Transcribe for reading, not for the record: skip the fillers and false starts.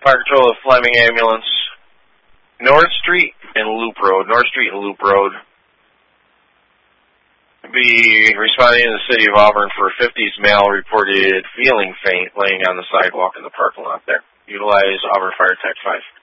Fire control of Fleming Ambulance. North Street and Loop Road. North Street and Loop Road. Be responding in the city of Auburn for a 50s male reported feeling faint laying on the sidewalk in the parking lot there. Utilize Auburn Fire Tech 5.